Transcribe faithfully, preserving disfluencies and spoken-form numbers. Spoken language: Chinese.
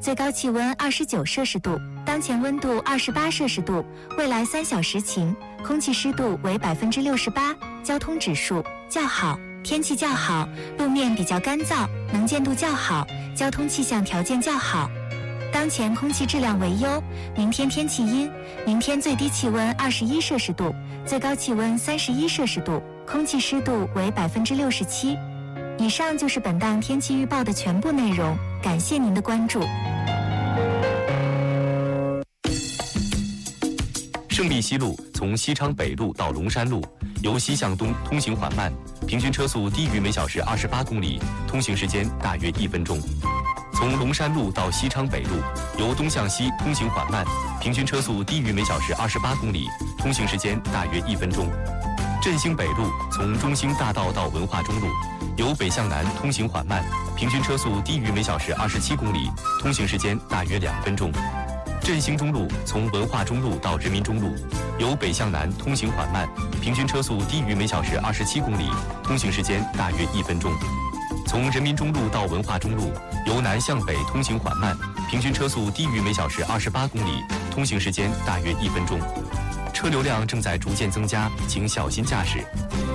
最高气温二十九摄氏度，当前温度二十八摄氏度，未来三小时晴，空气湿度为百分之六十八，交通指数较好，天气较好，路面比较干燥，能见度较好，交通气象条件较好。当前空气质量为优，明天天气阴，明天最低气温二十一摄氏度，最高气温三十一摄氏度，空气湿度为百分之六十七。以上就是本档天气预报的全部内容，感谢您的关注。 胜利西路从西昌北路到龙山路，由西向东通行缓慢，平均车速低于每小时二十八公里，通行时间大约一分钟。从龙山路到西昌北路，由东向西通行缓慢，平均车速低于每小时二十八公里，通行时间大约一分钟。振兴北路从中兴大道到文化中路，由北向南通行缓慢，平均车速低于每小时二十七公里，通行时间大约两分钟。振兴中路从文化中路到人民中路，由北向南通行缓慢，平均车速低于每小时二十七公里，通行时间大约一分钟。从人民中路到文化中路，由南向北通行缓慢，平均车速低于每小时二十八公里，通行时间大约一分钟。车流量正在逐渐增加，请小心驾驶。